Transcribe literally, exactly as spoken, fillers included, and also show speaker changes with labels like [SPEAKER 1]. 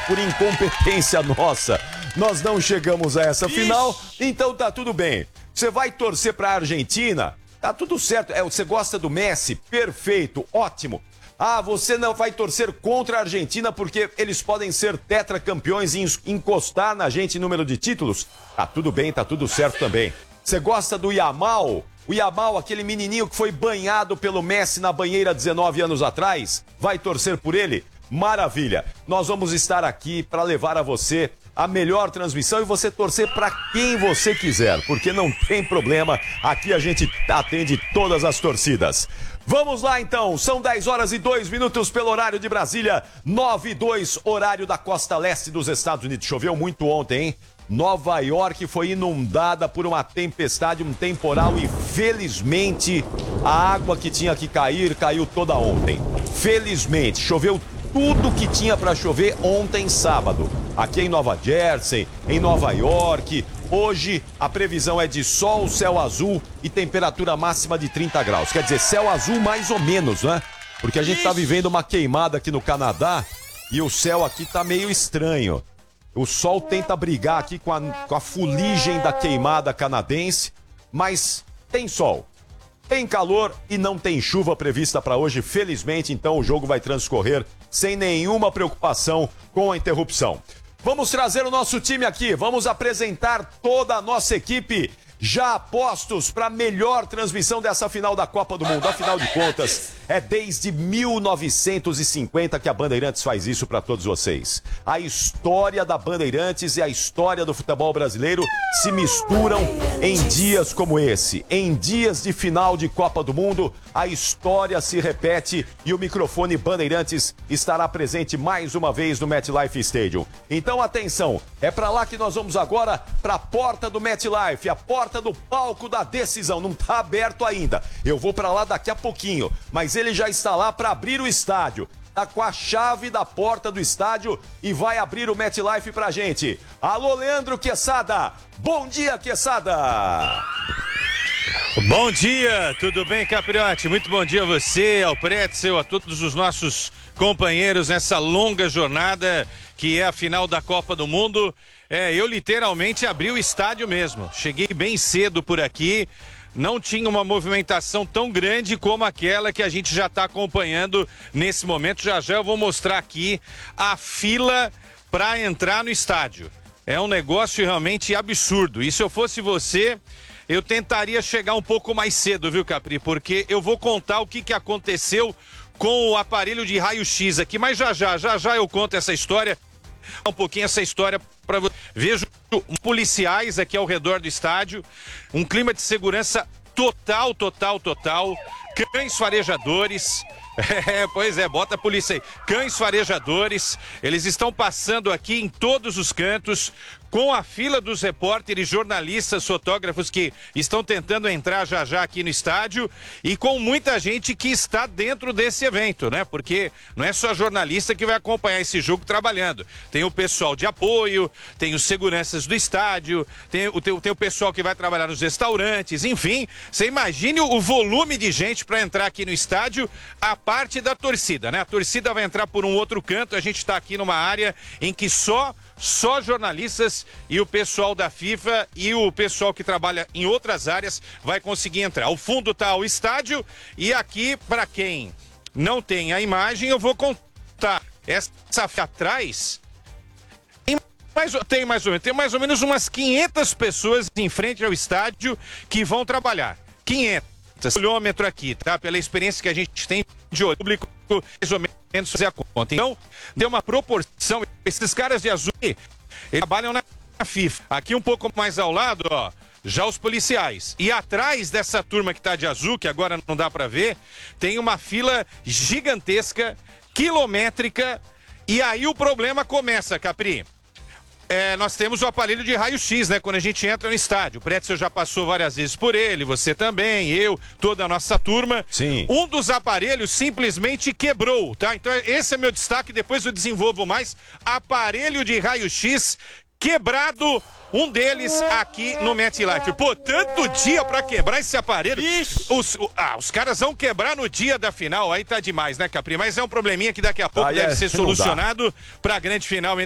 [SPEAKER 1] por incompetência nossa. Nós não chegamos a essa final, então tá tudo bem. Você vai torcer pra Argentina? Tá tudo certo. É, você gosta do Messi? Perfeito, ótimo. Ah, você não vai torcer contra a Argentina porque eles podem ser tetracampeões e encostar na gente em número de títulos? Tá tudo bem, tá tudo certo também. Você gosta do Yamal? O Yamal, aquele menininho que foi banhado pelo Messi na banheira dezenove anos atrás? Vai torcer por ele? Maravilha. Nós vamos estar aqui para levar a você a melhor transmissão e você torcer para quem você quiser, porque não tem problema, aqui a gente atende todas as torcidas. Vamos lá então, são dez horas e dois minutos pelo horário de Brasília, nove e dois, horário da costa leste dos Estados Unidos. Choveu muito ontem, hein? Nova York foi inundada por uma tempestade, um temporal e felizmente a água que tinha que cair, caiu toda ontem. Felizmente, choveu tudo que tinha para chover ontem sábado. Aqui em Nova Jersey, em Nova York, hoje a previsão é de sol, céu azul e temperatura máxima de trinta graus. Quer dizer, céu azul mais ou menos, né? Porque a gente tá vivendo uma queimada aqui no Canadá e o céu aqui tá meio estranho. O sol tenta brigar aqui com a, com a fuligem da queimada canadense, mas tem sol. Tem calor e não tem chuva prevista para hoje, felizmente, então o jogo vai transcorrer sem nenhuma preocupação com a interrupção. Vamos trazer o nosso time aqui, vamos apresentar toda a nossa equipe já a postos para a melhor transmissão dessa final da Copa do Mundo. Afinal de contas, é desde mil novecentos e cinquenta que a Bandeirantes faz isso para todos vocês. A história da Bandeirantes e a história do futebol brasileiro se misturam em dias como esse. Em dias de final de Copa do Mundo, a história se repete e o microfone Bandeirantes estará presente mais uma vez no MetLife Stadium. Então, atenção, é para lá que nós vamos agora, para a porta do MetLife, a porta do palco da decisão. Não está aberto ainda. Eu vou para lá daqui a pouquinho, mas ele já está lá para abrir o estádio. Tá com a chave da porta do estádio e vai abrir o MetLife pra gente. Alô, Leandro Quesada. Bom dia, Quesada.
[SPEAKER 2] Bom dia, tudo bem, Capriotti? Muito bom dia a você, ao Pretzel, a todos os nossos companheiros nessa longa jornada que é a final da Copa do Mundo. É, eu literalmente abri o estádio mesmo. Cheguei bem cedo por aqui. Não tinha uma movimentação tão grande como aquela que a gente já está acompanhando nesse momento. Já já eu vou mostrar aqui a fila para entrar no estádio. É um negócio realmente absurdo. E se eu fosse você, eu tentaria chegar um pouco mais cedo, viu, Capri? Porque eu vou contar o que, que aconteceu com o aparelho de raio-x aqui. Mas já já, já já eu conto essa história. Um pouquinho essa história para você. Vejo policiais aqui ao redor do estádio, um clima de segurança total, total, total, cães farejadores, é, pois é, bota a polícia aí, cães farejadores, eles estão passando aqui em todos os cantos, com a fila dos repórteres, jornalistas, fotógrafos que estão tentando entrar já já aqui no estádio e com muita gente que está dentro desse evento, né? Porque não é só jornalista que vai acompanhar esse jogo trabalhando. Tem o pessoal de apoio, tem os seguranças do estádio, tem o, tem, tem o pessoal que vai trabalhar nos restaurantes, enfim. Você imagine o volume de gente para entrar aqui no estádio, a parte da torcida, né? A torcida vai entrar por um outro canto, a gente está aqui numa área em que só Só jornalistas e o pessoal da FIFA e o pessoal que trabalha em outras áreas vai conseguir entrar. Ao fundo está o estádio e aqui, para quem não tem a imagem, eu vou contar. Essa atrás tem mais, tem mais ou menos, tem mais ou menos umas quinhentas pessoas em frente ao estádio que vão trabalhar. quinhentas. Olhômetro aqui, tá? Pela experiência que a gente tem de olho público, mais ou menos fazer a conta. Então, deu uma proporção. Esses caras de azul, eles trabalham na FIFA. Aqui um pouco mais ao lado, ó, já os policiais. E atrás dessa turma que tá de azul, que agora não dá pra ver, tem uma fila gigantesca, quilométrica, e aí o problema começa, Capri. É, nós temos o aparelho de raio-x, né? Quando a gente entra no estádio. O Pretzel já passou várias vezes por ele, você também, eu, toda a nossa turma.
[SPEAKER 1] Sim.
[SPEAKER 2] Um dos aparelhos simplesmente quebrou, tá? Então esse é meu destaque, depois eu desenvolvo mais. Aparelho de raio-x quebrado, um deles aqui no MetLife. Pô, tanto dia pra quebrar esse aparelho. Os, o, ah, os caras vão quebrar no dia da final, aí tá demais, né, Capri? Mas é um probleminha que daqui a pouco
[SPEAKER 1] ah,
[SPEAKER 2] deve
[SPEAKER 1] é,
[SPEAKER 2] ser solucionado pra grande final